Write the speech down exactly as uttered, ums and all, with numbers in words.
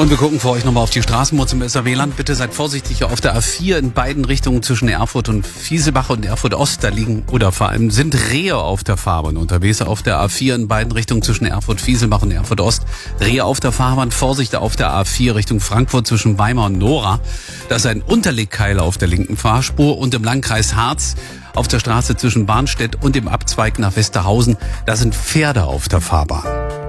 Und wir gucken für euch nochmal auf die Straßenbahn zum S R W-Land. Bitte seid vorsichtig auf der A vier in beiden Richtungen zwischen Erfurt und Fieselbach und Erfurt Ost. Da liegen oder vor allem sind Rehe auf der Fahrbahn unterwegs. Auf der A vier in beiden Richtungen zwischen Erfurt Fieselbach und Erfurt Ost. Rehe auf der Fahrbahn. Vorsicht auf der A vier Richtung Frankfurt zwischen Weimar und Nora. Da ist ein Unterlegkeiler auf der linken Fahrspur. Und im Landkreis Harz auf der Straße zwischen Barnstedt und dem Abzweig nach Westerhausen. Da sind Pferde auf der Fahrbahn.